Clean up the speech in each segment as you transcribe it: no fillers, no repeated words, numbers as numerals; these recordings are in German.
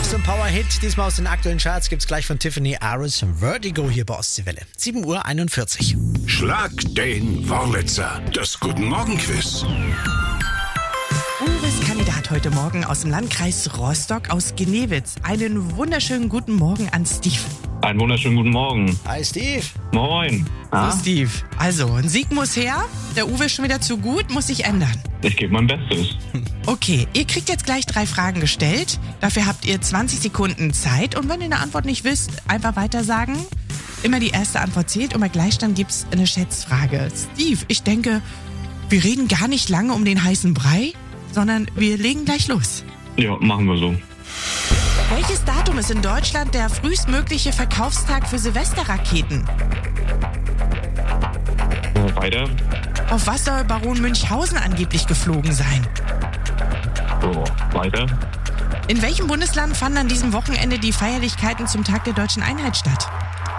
ein Power-Hit. Diesmal aus den aktuellen Charts gibt's gleich von Tiffany Aris Vertigo hier bei Ostseewelle. 7:41 Uhr. Schlag den Wurlitzer. Das Guten Morgen-Quiz. Uwes Kandidat heute Morgen aus dem Landkreis Rostock aus Gnewitz. Einen wunderschönen guten Morgen an Steve. Einen wunderschönen guten Morgen. Hi Steve. Moin. So Steve, also ein Sieg muss her. Der Uwe ist schon wieder zu gut, muss sich ändern. Ich gebe mein Bestes. Okay, ihr kriegt jetzt gleich 3 Fragen gestellt. Dafür habt ihr 20 Sekunden Zeit. Und wenn ihr eine Antwort nicht wisst, einfach weiter sagen. Immer die erste Antwort zählt und bei Gleichstand gibt's eine Schätzfrage. Steve, ich denke, wir reden gar nicht lange um den heißen Brei, sondern wir legen gleich los. Ja, machen wir so. Welches Datum ist in Deutschland der frühestmögliche Verkaufstag für Silvesterraketen? Weiter. Auf was soll Baron Münchhausen angeblich geflogen sein? So, weiter. In welchem Bundesland fanden an diesem Wochenende die Feierlichkeiten zum Tag der Deutschen Einheit statt?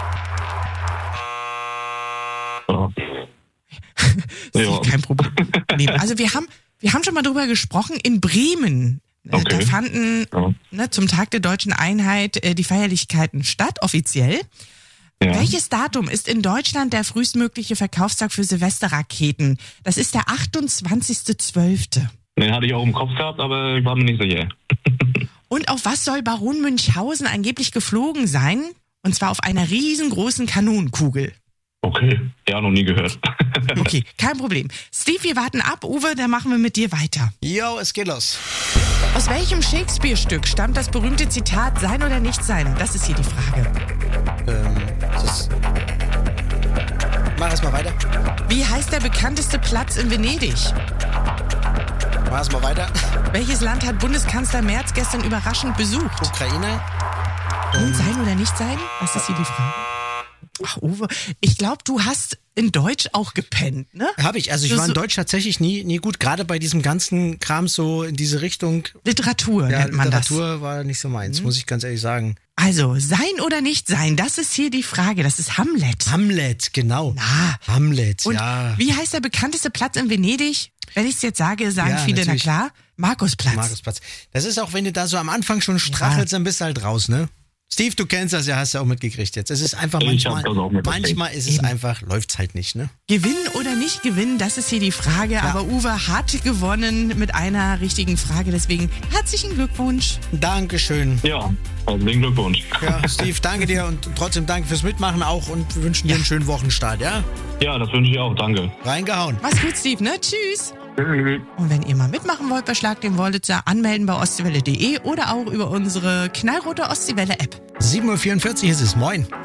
So. Das Ja. ist kein Problem. Also wir haben schon mal drüber gesprochen, in Bremen. Okay. Da fanden Ja. zum Tag der Deutschen Einheit die Feierlichkeiten statt, offiziell. Ja. Welches Datum ist in Deutschland der frühestmögliche Verkaufstag für Silvesterraketen? Das ist der 28.12. Den hatte ich auch im Kopf gehabt, aber ich war mir nicht sicher. Und auf was soll Baron Münchhausen angeblich geflogen sein? Und zwar auf einer riesengroßen Kanonenkugel. Okay, ja, noch nie gehört. Okay, kein Problem. Steve, wir warten ab. Uwe, dann machen wir mit dir weiter. Jo, es geht los. Aus welchem Shakespeare-Stück stammt das berühmte Zitat Sein oder nicht sein? Das ist hier die Frage. Mach erst mal weiter. Wie heißt der bekannteste Platz in Venedig? Mach erst mal weiter. Welches Land hat Bundeskanzler Merz gestern überraschend besucht? Ukraine. Und sein oder nicht sein? Das ist hier die Frage. Ach, Uwe, ich glaube, du hast in Deutsch auch gepennt, ne? Habe ich. Also ich war in Deutsch tatsächlich nie gut. Gerade bei diesem ganzen Kram so in diese Richtung. Literatur nennt man Literatur war nicht so meins, muss ich ganz ehrlich sagen. Also, sein oder nicht sein, das ist hier die Frage. Das ist Hamlet. Hamlet, genau. Na. Hamlet, Und ja. wie heißt der bekannteste Platz in Venedig? Wenn ich es jetzt sage, sagen Ja, viele, natürlich. na klar, Markusplatz. Markusplatz. Das ist auch, wenn du da so am Anfang schon strachelst, dann bist du halt raus, ne? Steve, du kennst das ja, hast du auch mitgekriegt jetzt. Es ist einfach Ich hab das auch mitgekriegt. manchmal ist es einfach, läuft's halt nicht, ne? Gewinnen oder nicht gewinnen, das ist hier die Frage. Aber Uwe hat gewonnen mit einer richtigen Frage. Deswegen herzlichen Glückwunsch. Dankeschön. Ja, herzlichen Glückwunsch. Ja, Steve, danke dir und trotzdem danke fürs Mitmachen auch und wir wünschen dir einen schönen Wochenstart, ja? Ja, das wünsche ich auch, danke. Reingehauen. Mach's gut, Steve, ne? Tschüss. Tschüss. Und wenn ihr mal mitmachen wollt bei Schlag den Wurlitzer, anmelden bei ostseewelle.de oder auch über unsere knallrote Ostseewelle-App. 7:44 Uhr ist es. Moin.